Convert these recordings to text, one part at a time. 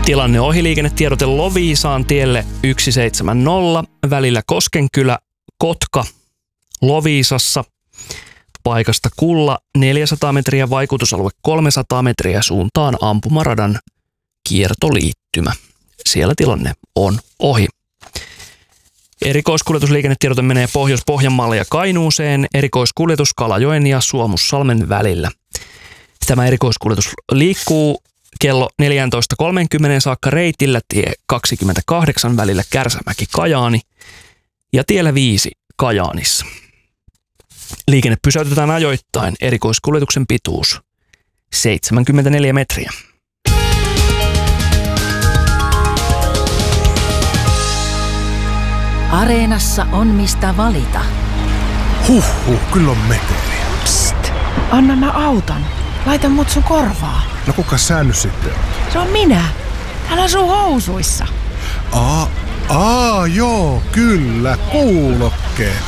Tilanne ohiliikennetiedote Loviisaan tielle 170 välillä Koskenkylä, Kotka, Loviisassa. Paikasta Kulla 400 metriä, vaikutusalue 300 metriä, suuntaan ampumaradan kiertoliittymä. Siellä tilanne on ohi. Erikoiskuljetusliikennetiedote menee Pohjois-Pohjanmaalle ja Kainuuseen. Erikoiskuljetus Kalajoen ja Suomussalmen välillä. Tämä erikoiskuljetus liikkuu kello 14.30 saakka reitillä tie 28 välillä Kärsämäki-Kajaani ja tiellä 5 Kajaanissa. Liikenne pysäytetään ajoittain. Erikoiskuljetuksen pituus 74 metriä. Areenassa on mistä valita. Kyllä on meteliä. Psst, anna mä auton. Laita mut sun korvaa. No kuka sä nyt sitten on? Se on minä. Täällä on sun housuissa. Joo, kyllä, kuulokkeet.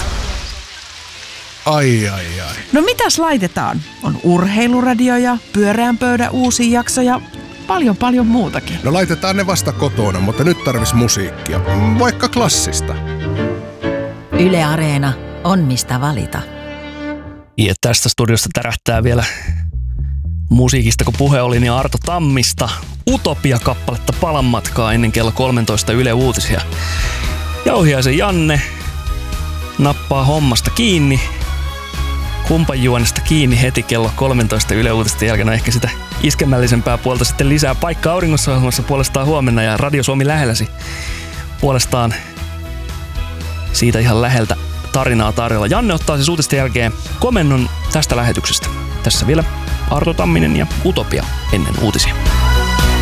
Ai. No mitäs laitetaan? On urheiluradio ja pyöreän pöydän uusi jakso ja paljon muutakin. No laitetaan ne vasta kotona, mutta nyt tarvis musiikkia. Vaikka klassista. Yle Areena on mistä valita. Ja tästä studiosta tärähtää vielä musiikista, kun puhe oli, niin Arto Tammista Utopia-kappaletta palan matkaa ennen kello 13 Yle Uutisia. Jauhiaisen Janne nappaa hommasta kiinni, kumpanjuonesta kiinni heti kello 13 Yle Uutisten jälkeen. Ehkä sitä iskemällisempää puolta sitten lisää. Paikka auringossa ohjelmassa puolestaan huomenna ja Radio Suomi lähelläsi puolestaan siitä ihan läheltä tarinaa tarjolla. Janne ottaa siis uutisten jälkeen komennon tästä lähetyksestä. Tässä vielä Arto Tamminen ja Utopia ennen uutisia.